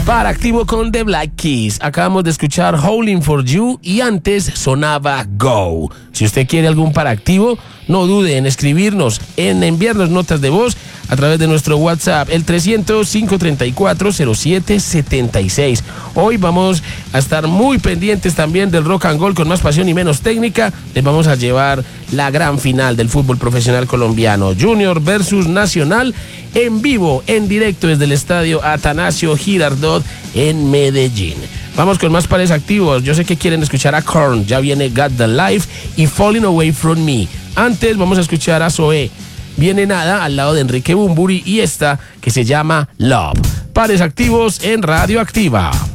Para activo con The Black Keys. Acabamos de escuchar Howling for You y antes sonaba Go. Si usted quiere algún para activo, no dude en escribirnos, en enviarnos notas de voz a través de nuestro WhatsApp, el 300-534-0776. Hoy vamos a estar muy pendientes también del rock and roll con más pasión y menos técnica. Les vamos a llevar la gran final del fútbol profesional colombiano, Junior versus Nacional, en vivo, en directo desde el estadio Atanasio Girardot en Medellín. Vamos con más pares activos. Yo sé que quieren escuchar a Korn, ya viene Got the Life y Falling Away From Me. Antes vamos a escuchar a Zoé. Viene Nada al lado de Enrique Bunbury y esta que se llama Love. Pares activos en Radio Activa.